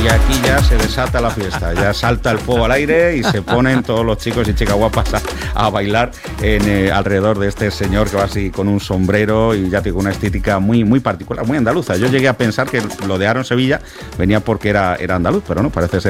aquí ya se desata la fiesta, ya salta el fuego al aire y se ponen todos los chicos y chicas guapas a bailar alrededor de este señor que va así con un sombrero y ya tengo una estética muy, muy particular, muy andaluza. Yo llegué a pensar que lo de Aaron Sevilla venía porque era andaluz, pero no, parece ser